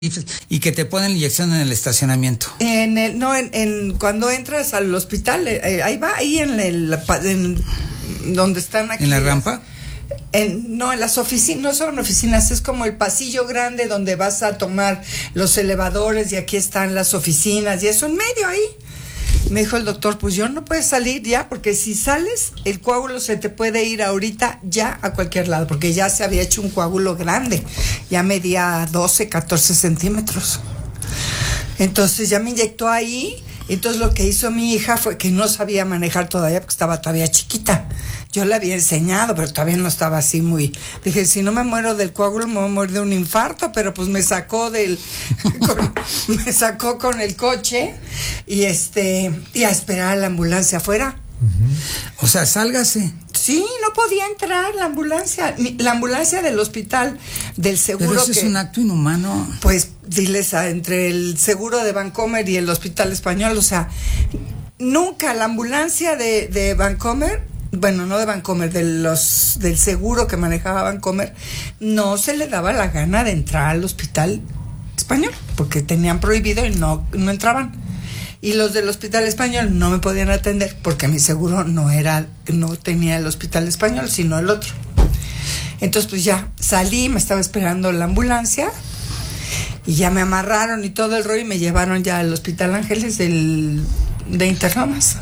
y que te ponen la inyección en el estacionamiento. Cuando entras al hospital, ahí va, ahí en donde están aquí. ¿En la rampa? En las oficinas, no son oficinas, es como el pasillo grande donde vas a tomar los elevadores y aquí están las oficinas y eso en medio ahí. Me dijo el doctor, pues yo no puedes salir ya, porque si sales, el coágulo se te puede ir ahorita ya a cualquier lado, porque ya se había hecho un coágulo grande, ya medía 12, 14 centímetros. Entonces ya me inyectó ahí. Entonces lo que hizo mi hija fue que no sabía manejar todavía, porque estaba todavía chiquita. Yo le había enseñado, pero todavía no estaba así muy... Dije, si no me muero del coágulo, me voy a morir de un infarto, pero pues me sacó me sacó con el coche y a esperar a la ambulancia afuera. O sea, sálgase. Sí, no podía entrar la ambulancia del hospital, del seguro. Pero eso es un acto inhumano. Pues diles, entre el seguro de Vancomer y el Hospital Español, o sea, nunca la ambulancia de Vancomer, bueno, no de Vancomer, del seguro que manejaba Vancomer, no se le daba la gana de entrar al Hospital Español, porque tenían prohibido y no entraban. Y los del Hospital Español no me podían atender porque mi seguro no tenía el Hospital Español, sino el otro. Entonces pues ya salí, me estaba esperando la ambulancia y ya me amarraron y todo el rollo y me llevaron ya al Hospital Ángeles de Interlomas.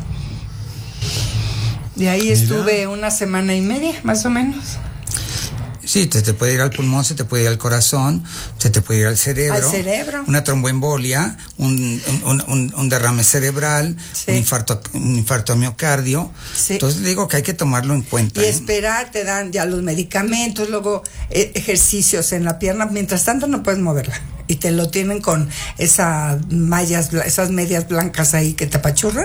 Y ahí estuve una semana y media, más o menos. Sí, te puede ir al pulmón, se te puede ir al corazón, se te puede ir al cerebro. Al cerebro. Una tromboembolia, un derrame cerebral, sí. un infarto a miocardio. Sí. Entonces digo que hay que tomarlo en cuenta. Y esperar, te dan ya los medicamentos, luego ejercicios en la pierna. Mientras tanto no puedes moverla. Y te lo tienen con esas medias blancas ahí que te apachurran.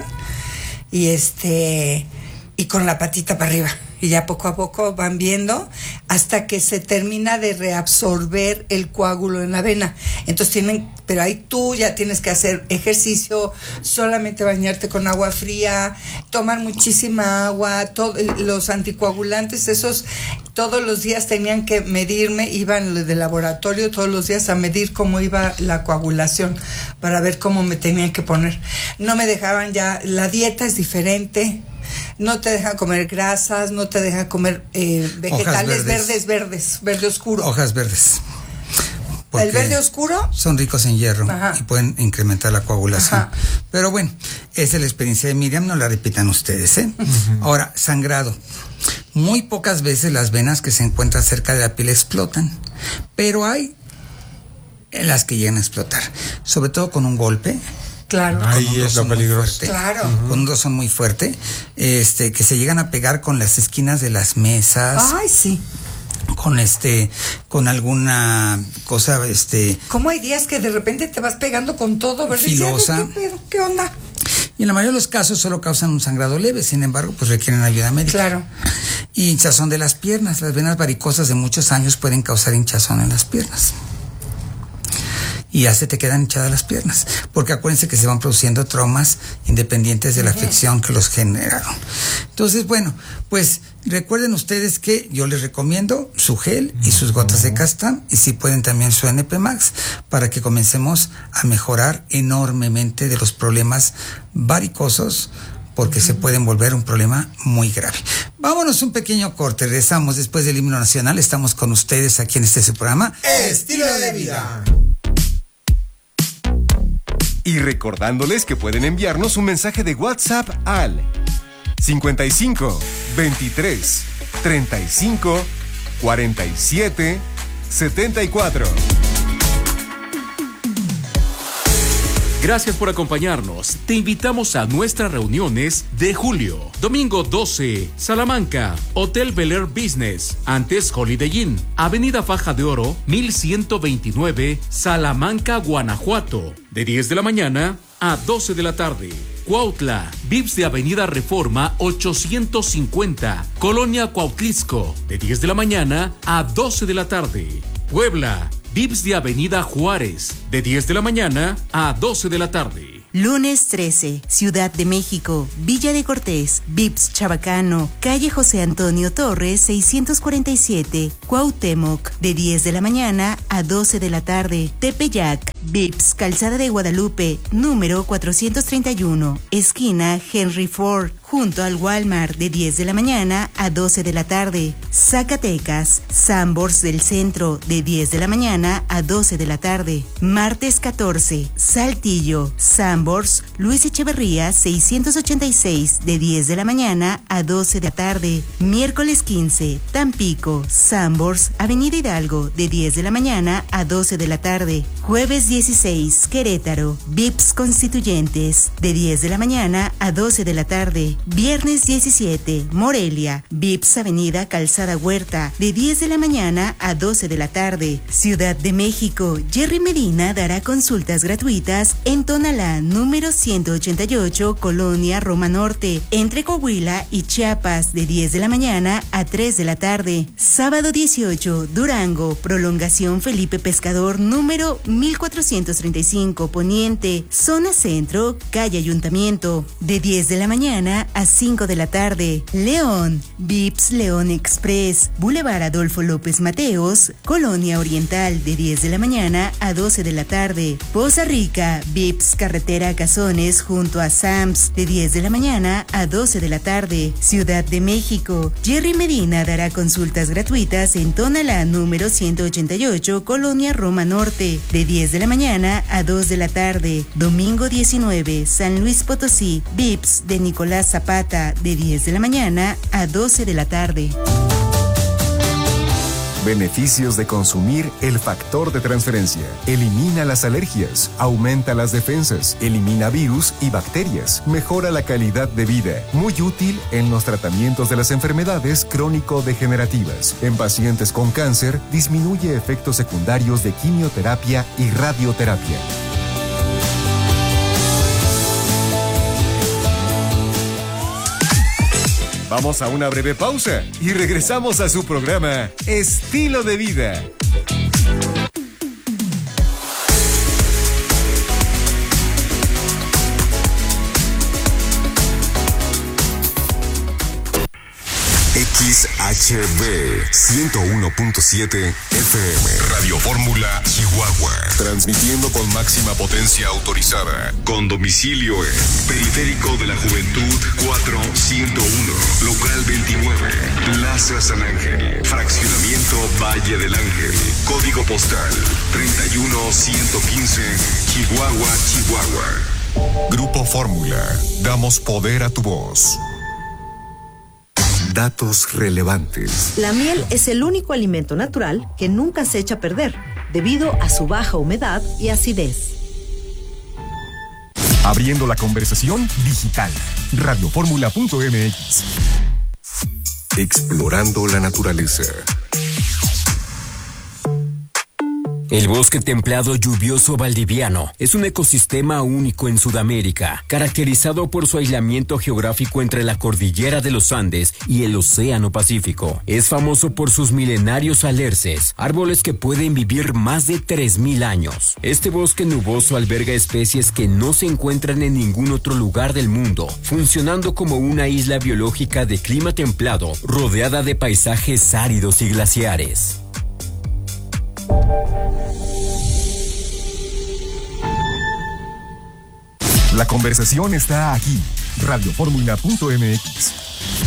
Y con la patita para arriba. Y ya poco a poco van viendo hasta que se termina de reabsorber el coágulo en la vena. Entonces pero ahí tú ya tienes que hacer ejercicio, solamente bañarte con agua fría, tomar muchísima agua, los anticoagulantes, esos todos los días tenían que medirme, iban del laboratorio todos los días a medir cómo iba la coagulación para ver cómo me tenían que poner. No me dejaban ya, la dieta es diferente. No te dejan comer grasas, no te dejan comer vegetales verde oscuro. Hojas verdes. El verde oscuro son ricos en hierro. Ajá. Y pueden incrementar la coagulación. Ajá. Pero bueno, esa es la experiencia de Miriam, no la repitan ustedes, ¿eh? Uh-huh. Ahora, sangrado. Muy pocas veces las venas que se encuentran cerca de la piel explotan, pero hay las que llegan a explotar, sobre todo con un golpe. Claro. Ahí es lo peligroso. Claro. Con un rozón muy fuerte, que se llegan a pegar con las esquinas de las mesas. Ay, sí. Con alguna cosa, ¿Cómo hay días que de repente te vas pegando con todo, verdad? Filosa. ¿Qué onda? Y en la mayoría de los casos solo causan un sangrado leve, sin embargo, pues requieren ayuda médica. Claro. Y hinchazón de las piernas. Las venas varicosas de muchos años pueden causar hinchazón en las piernas. Y ya se te quedan hinchadas las piernas, porque acuérdense que se van produciendo traumas independientes de la afección que los generaron. Entonces, bueno, pues recuerden ustedes que yo les recomiendo su gel y sus gotas de Castan, y si pueden también su NP Max, para que comencemos a mejorar enormemente de los problemas varicosos, porque se pueden volver un problema muy grave. Vámonos un pequeño corte, regresamos después del himno nacional, estamos con ustedes aquí en su programa Estilo de Vida. Y recordándoles que pueden enviarnos un mensaje de WhatsApp al 55 23 35 47 74. Gracias por acompañarnos. Te invitamos a nuestras reuniones de julio. Domingo 12, Salamanca, Hotel Bel Air Business, antes Holiday Inn, Avenida Faja de Oro, 1129, Salamanca, Guanajuato, de 10 de la mañana a 12 de la tarde. Cuautla, Vips de Avenida Reforma 850, Colonia Cuautlisco, de 10 de la mañana a 12 de la tarde. Puebla, Vips de Avenida Juárez, de 10 de la mañana a 12 de la tarde. Lunes 13, Ciudad de México, Villa de Cortés, Vips Chabacano, calle José Antonio Torres, 647, Cuauhtémoc, de 10 de la mañana a 12 de la tarde. Tepeyac, Vips Calzada de Guadalupe, número 431, esquina Henry Ford, junto al Walmart, de 10 de la mañana a 12 de la tarde. Zacatecas, Sanborns del Centro, de 10 de la mañana a 12 de la tarde. Martes 14, Saltillo, Sanborns, Luis Echeverría, 686, de 10 de la mañana a 12 de la tarde. Miércoles 15, Tampico, Sanborns, Avenida Hidalgo, de 10 de la mañana a 12 de la tarde. Jueves 16, Querétaro, Vips Constituyentes, de 10 de la mañana a 12 de la tarde. Viernes 17, Morelia, Vips Avenida Calzada Huerta, de 10 de la mañana a 12 de la tarde. Ciudad de México, Jerry Medina dará consultas gratuitas en Tonalá, número 188, Colonia Roma Norte, entre Coahuila y Chiapas, de 10 de la mañana a 3 de la tarde. Sábado 18, Durango, Prolongación Felipe Pescador, número 1435, Poniente, Zona Centro, calle Ayuntamiento, de 10 de la mañana a 5 de la tarde. León, Vips León Express, Boulevard Adolfo López Mateos, Colonia Oriental, de 10 de la mañana a 12 de la tarde. Poza Rica, Vips Carretera Cazones, junto a Sams, de 10 de la mañana a 12 de la tarde. Ciudad de México, Jerry Medina dará consultas gratuitas en Tonalá, número 188, Colonia Roma Norte, de 10 de la mañana a 2 de la tarde. Domingo 19, San Luis Potosí, Vips de Nicolás Zapata, de 10 de la mañana a 12 de la tarde. Beneficios de consumir el factor de transferencia. Elimina las alergias, aumenta las defensas, elimina virus y bacterias, mejora la calidad de vida. Muy útil en los tratamientos de las enfermedades crónico-degenerativas. En pacientes con cáncer, disminuye efectos secundarios de quimioterapia y radioterapia. Vamos a una breve pausa y regresamos a su programa Estilo de Vida. XHB 101.7 FM Radio Fórmula, Chihuahua. Transmitiendo con máxima potencia autorizada. Con domicilio en Periférico de la Juventud 4101, Local 29, Plaza San Ángel, Fraccionamiento Valle del Ángel. Código postal 31115, Chihuahua, Chihuahua. Grupo Fórmula. Damos poder a tu voz. Datos relevantes. La miel es el único alimento natural que nunca se echa a perder, debido a su baja humedad y acidez. Abriendo la conversación digital. Radioformula.mx. Explorando la naturaleza. El bosque templado lluvioso valdiviano es un ecosistema único en Sudamérica, caracterizado por su aislamiento geográfico entre la cordillera de los Andes y el Océano Pacífico. Es famoso por sus milenarios alerces, árboles que pueden vivir más de 3.000 años. Este bosque nuboso alberga especies que no se encuentran en ningún otro lugar del mundo, funcionando como una isla biológica de clima templado, rodeada de paisajes áridos y glaciares. La conversación está aquí. Radioformula.mx.